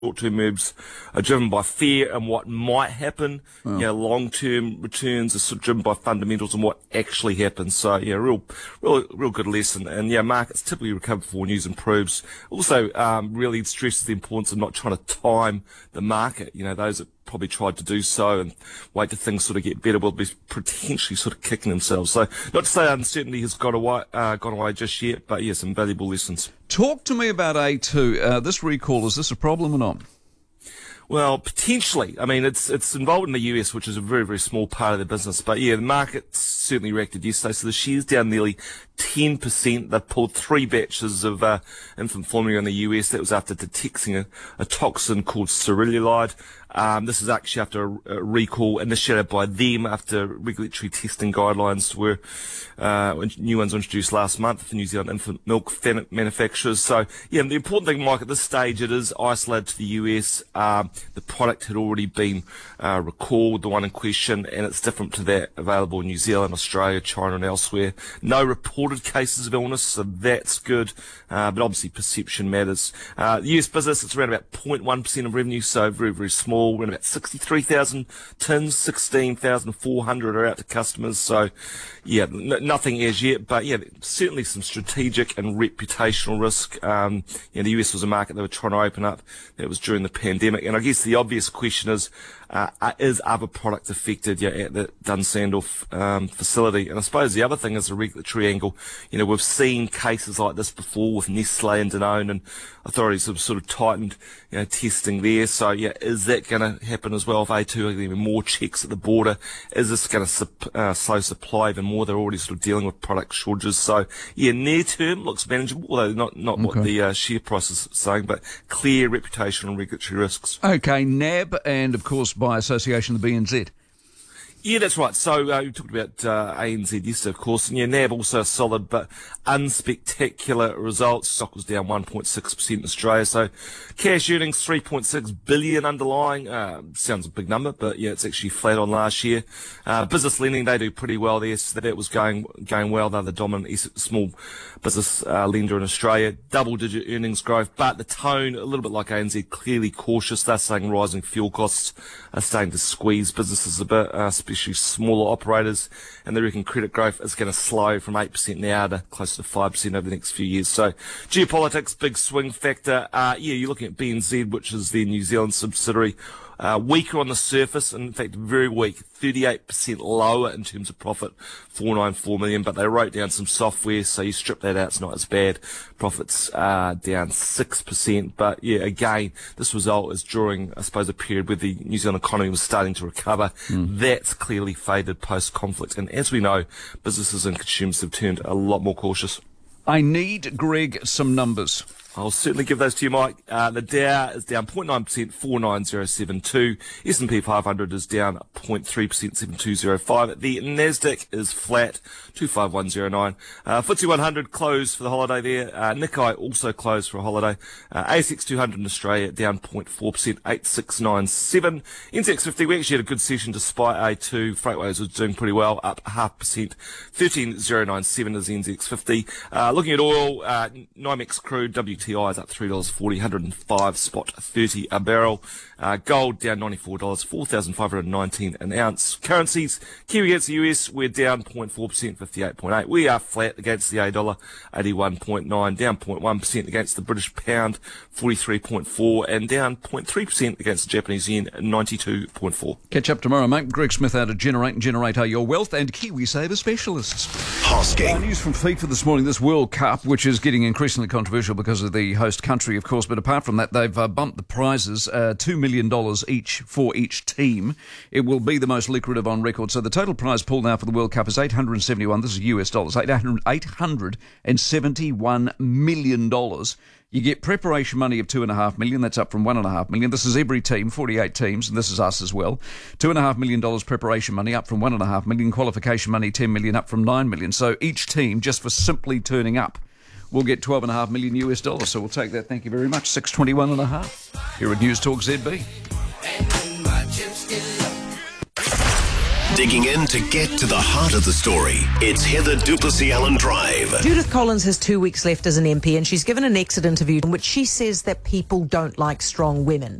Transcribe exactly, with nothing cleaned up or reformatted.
Short-term moves are driven by fear and what might happen. Oh. You know, long-term returns are sort of driven by fundamentals and what actually happens. So, yeah, real, real, real good lesson. And yeah, markets typically recover before news improves. Also, um, really stresses the importance of not trying to time the market. You know, those that probably tried to do so and wait till things sort of get better will be potentially sort of kicking themselves. So, not to say uncertainty has got away, uh, gone away just yet, but yeah, some valuable lessons. Talk to me about A two. Uh, this recall, is this a problem or not? Well, potentially. I mean, it's it's involved in the U S, which is a very, very small part of the business. But yeah, the market certainly reacted yesterday. So the shares down nearly ten percent. They pulled three batches of uh, infant formula in the U S. That was after detecting a, a toxin called cerulide. Um, this is actually after a, a recall initiated by them after regulatory testing guidelines were uh, new ones introduced last month for New Zealand infant milk manufacturers. So, yeah, the important thing, Mike, at this stage, it is isolated to the U S. Um, the product had already been uh, recalled, the one in question, and it's different to that available in New Zealand, Australia, China, and elsewhere. No reported cases of illness, so that's good, uh, but obviously perception matters. Uh, the U S business, it's around about zero point one percent of revenue, so very, very small. We're about sixty-three thousand tins, sixteen thousand four hundred are out to customers. So, yeah, n- nothing as yet, but yeah, certainly some strategic and reputational risk. Um, you know, the U S was a market they were trying to open up. That was during the pandemic. And I guess the obvious question is, uh, is other product affected yeah, at the Dunsandorf um, facility? And I suppose the other thing is the regulatory angle. You know, we've seen cases like this before with Nestle and Danone, and authorities have sort of tightened, you know, testing there. So, yeah, is that going to happen as well? If A two are going to be more checks at the border, is this going to sup- uh, slow supply even more? They're already sort of dealing with product shortages. So, yeah, near term looks manageable, although not, not okay. what the uh, share price is saying, but clear reputational and regulatory risks. Okay, N A B and, of course, by association, the B N Z. Yeah, that's right. So, uh, we talked about uh, A N Z yesterday, of course, and yeah, N A B also solid but unspectacular results. Stock was down one point six percent in Australia, so cash earnings three point six billion underlying. Uh, sounds a big number, but yeah, it's actually flat on last year. Uh, business lending, they do pretty well there, so that was going going well. They're the dominant small business uh, lender in Australia. Double-digit earnings growth, but the tone, a little bit like A N Z, clearly cautious. They're saying rising fuel costs are starting to squeeze businesses a bit, uh, especially smaller operators, and they reckon credit growth is going to slow from eight percent now to close to five percent over the next few years. So geopolitics, big swing factor. Uh, yeah, you're looking at B N Z, which is their New Zealand subsidiary. Uh, weaker on the surface, and in fact very weak, thirty-eight percent lower in terms of profit, four hundred ninety-four million, but they wrote down some software, so you strip that out, it's not as bad. Profits are down six percent, but yeah, again, this result is during, I suppose, a period where the New Zealand economy was starting to recover. Mm. That's clearly faded post-conflict, and as we know, businesses and consumers have turned a lot more cautious. I need, Greg, some numbers. I'll certainly give those to you, Mike. Uh, the Dow is down zero point nine percent, four nine zero seven two. S and P five hundred is down zero point three percent, seven two zero five. The Nasdaq is flat, two five one zero nine. Uh, F T S E one hundred closed for the holiday there. Uh, Nikkei also closed for a holiday. Uh, A S X two hundred in Australia down zero point four percent, eight six nine seven. N Z X fifty, we actually had a good session despite A two. Freightways was doing pretty well, up half percent. thirteen thousand ninety-seven is the N Z X fifty. Uh, looking at oil, uh, NYMEX crude, W T I is up three dollars forty, one hundred five spot thirty a barrel. Uh, gold down ninety-four dollars, four thousand five hundred nineteen an ounce. Currencies, Kiwi against the U S, we're down zero point four percent, fifty-eight point eight. We are flat against the A dollar, eighty-one point nine, down zero point one percent against the British pound, forty-three point four, and down zero point three percent against the Japanese yen, ninety-two point four. Catch up tomorrow, mate. Greg Smith out of Generate and Generate are your wealth and KiwiSaver specialists. Hosking. Uh, news from FIFA this morning, this World Cup, which is getting increasingly controversial because of the host country, of course, but apart from that, they've uh, bumped the prizes, uh, two million dollars each for each team. It will be the most lucrative on record. So the total prize pool now for the World Cup is eight hundred seventy-one, this is U S dollars, eight hundred seventy-one million dollars. You get preparation money of two and a half million. That's up from one and a half million. This is every team, forty-eight teams, and this is us as well. Two and a half million dollars preparation money, up from one and a half million. Qualification money, ten million, up from nine million. So each team, just for simply turning up, will get twelve and a half million U S dollars. So we'll take that. Thank you very much. Six twenty-one and a half here at News Talk Z B. Digging in to get to the heart of the story. It's Heather Duplessis Allen Drive. Judith Collins has two weeks left as an M P, and she's given an exit interview in which she says that people don't like strong women.